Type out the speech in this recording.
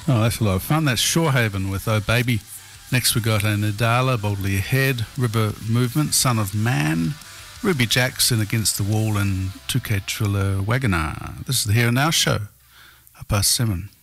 Oh, that's a lot of fun. That's Shorehaven with Oh Baby. Next we got Nadala, Boldly Ahead, River Movement, Son of Man, Ruby Jackson, Against the Wall, and Tuke Triller Wagoner. This is the Here and Now Show, 7:30.